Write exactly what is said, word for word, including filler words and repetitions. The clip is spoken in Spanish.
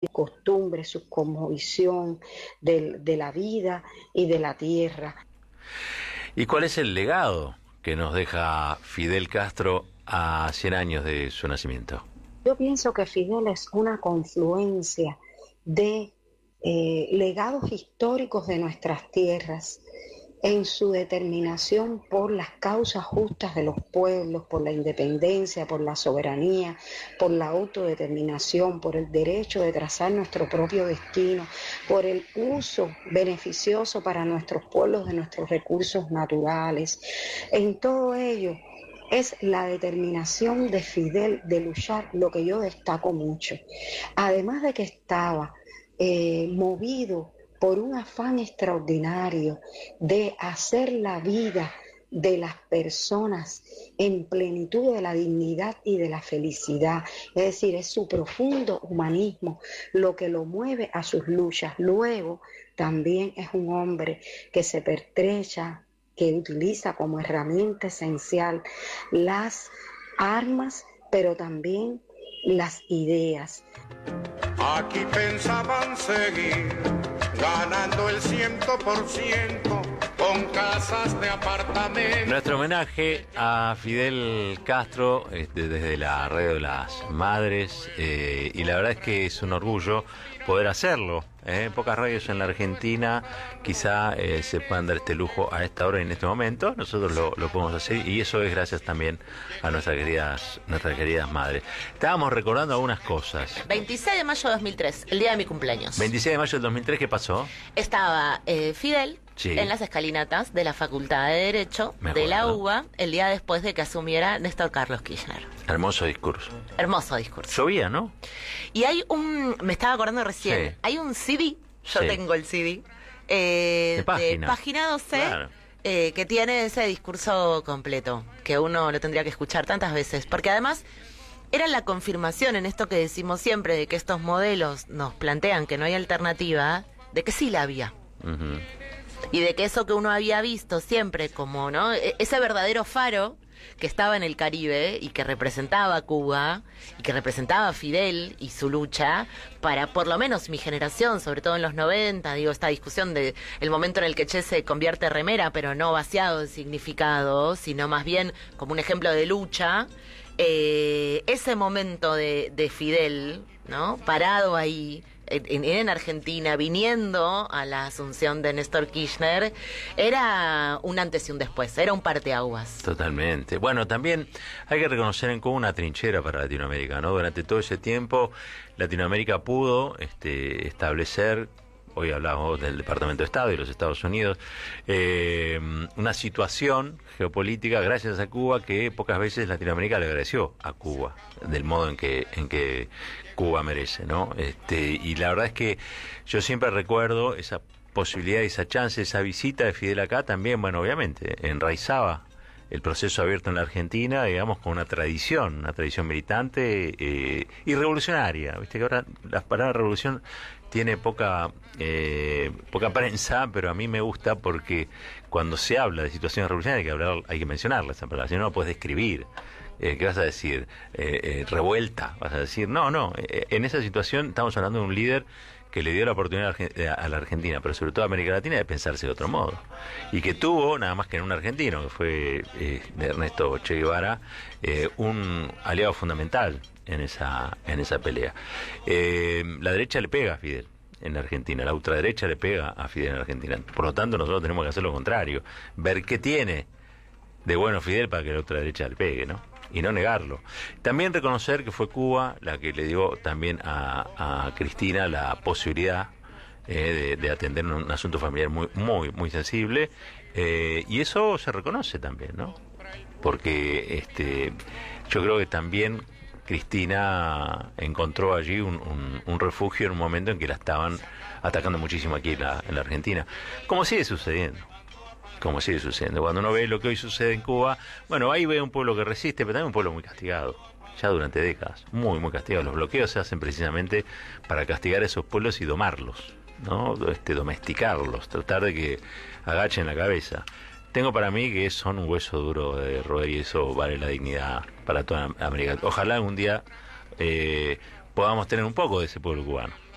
costumbres, su cosmovisión de, de la vida y de la tierra. ¿Y cuál es el legado que nos deja Fidel Castro a cien años de su nacimiento? Yo pienso que Fidel es una confluencia de eh, legados históricos de nuestras tierras, en su determinación por las causas justas de los pueblos, por la independencia, por la soberanía, por la autodeterminación, por el derecho de trazar nuestro propio destino, por el uso beneficioso para nuestros pueblos de nuestros recursos naturales. En todo ello es la determinación de Fidel de luchar, lo que yo destaco mucho. Además de que estaba eh, movido por un afán extraordinario de hacer la vida de las personas en plenitud de la dignidad y de la felicidad. Es decir, es su profundo humanismo lo que lo mueve a sus luchas. Luego, también es un hombre que se pertrecha, que utiliza como herramienta esencial las armas, pero también las ideas. Aquí pensaban seguir ganando el ciento por ciento con casas de apartamento. Nuestro homenaje a Fidel Castro este, desde la Radio de las Madres eh, y la verdad es que es un orgullo poder hacerlo. ¿eh? Pocas radios en la Argentina quizá eh, se puedan dar este lujo a esta hora y en este momento. Nosotros lo, lo podemos hacer y eso es gracias también a nuestras queridas, nuestras queridas madres. Estábamos recordando algunas cosas. veintiséis de mayo de dos mil tres, el día de mi cumpleaños. veintiséis de mayo del dos mil tres, ¿qué pasó? Estaba eh, Fidel sí. en las escalinatas de la Facultad de Derecho de la U B A el día después de que asumiera Néstor Carlos Kirchner. Hermoso discurso. Hermoso discurso. Llovía, ¿no? Y hay un, me estaba acordando recién, sí. hay un C D, yo sí. tengo el C D, eh, de página, de página doce, claro. eh, que tiene ese discurso completo, que uno lo tendría que escuchar tantas veces, porque además era la confirmación en esto que decimos siempre, de que estos modelos nos plantean que no hay alternativa, de que sí la había. Uh-huh. Y de que eso que uno había visto siempre como, ¿no? E- ese verdadero faro que estaba en el Caribe y que representaba a Cuba y que representaba a Fidel y su lucha para por lo menos mi generación, sobre todo en los noventa, digo, esta discusión de el momento en el que Che se convierte en remera, pero no vaciado de significado, sino más bien como un ejemplo de lucha. Eh, ese momento de, de Fidel, ¿no? Parado ahí en, en Argentina, viniendo a la asunción de Néstor Kirchner, era un antes y un después, era un parteaguas. Totalmente. Bueno, también hay que reconocer en Cuba una trinchera para Latinoamérica, ¿no? Durante todo ese tiempo, Latinoamérica pudo este, establecer, hoy hablamos del Departamento de Estado y los Estados Unidos, eh, una situación geopolítica gracias a Cuba que pocas veces Latinoamérica le agradeció a Cuba, del modo en que, en que Cuba merece, ¿no? Este, y la verdad es que yo siempre recuerdo esa posibilidad, esa chance, esa visita de Fidel acá también, bueno, obviamente, enraizaba el proceso abierto en la Argentina, digamos, con una tradición, una tradición militante eh, y revolucionaria. Viste que ahora la palabra revolución tiene poca eh, poca prensa, pero a mí me gusta porque cuando se habla de situaciones revolucionarias hay que hablar, hay que mencionarla esa palabra, si no la puedes describir. Eh, ¿Qué vas a decir? Eh, eh, revuelta, vas a decir, no, no, eh, en esa situación estamos hablando de un líder que le dio la oportunidad a la Argentina, pero sobre todo a América Latina, de pensarse de otro modo. Y que tuvo, nada más que en un argentino, que fue eh, Ernesto Che Guevara, eh, un aliado fundamental en esa, en esa pelea. Eh, la derecha le pega a Fidel en Argentina, la ultraderecha le pega a Fidel en Argentina. Por lo tanto, nosotros tenemos que hacer lo contrario, ver qué tiene de bueno Fidel para que la ultraderecha le pegue, ¿no? Y no negarlo. También reconocer que fue Cuba la que le dio también a, a Cristina la posibilidad eh, de, de atender un, un asunto familiar muy muy muy sensible, eh, y eso se reconoce también, ¿no? Porque este yo creo que también Cristina encontró allí un, un, un refugio en un momento en que la estaban atacando muchísimo aquí en la, en la Argentina, como sigue sucediendo. Como sigue sucediendo. Cuando uno ve lo que hoy sucede en Cuba, bueno, ahí ve un pueblo que resiste, pero también un pueblo muy castigado, ya durante décadas, muy, muy castigado. Los bloqueos se hacen precisamente para castigar a esos pueblos y domarlos, ¿no? Este, domesticarlos, tratar de que agachen la cabeza. Tengo para mí que son un hueso duro de roer y eso vale la dignidad para toda América. Ojalá algún día eh, podamos tener un poco de ese pueblo cubano.